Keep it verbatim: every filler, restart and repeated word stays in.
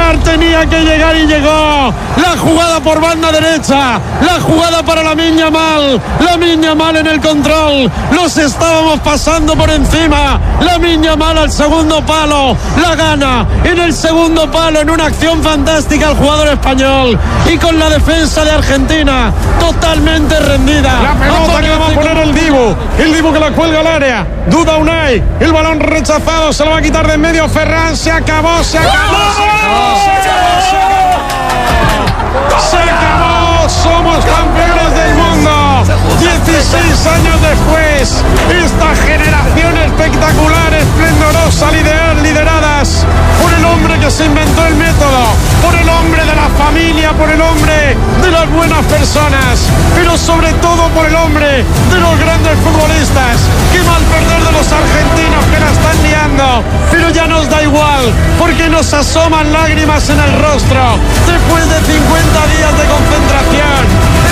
llegar tenía que llegar y llegó. La jugada por banda derecha, la jugada para Lamine Yamal, Lamine Yamal en el control, los estábamos pasando por encima. Lamine Yamal al segundo palo, la gana en el segundo palo en una acción fantástica el jugador español, y con la defensa de Argentina totalmente rendida. La pelota que va a poner el Dibu, el Dibu que la cuelga al área, duda Unai, el balón rechazado, se lo va a quitar de en medio Ferran, se acabó, se acabó, se acabó, se acabó, se acabó, se acabó, somos campeones del mundo, dieciséis años después, esta generación espectacular, esplendorosa, liderar, lideradas por el hombre que se inventó el método, por el hombre de la familia, por el hombre de las buenas personas, pero sobre todo por el hombre de los grandes futbolistas. Qué mal perder de los argentinos que la están liando, pero ya nos da igual, porque nos asoman lágrimas en el rostro,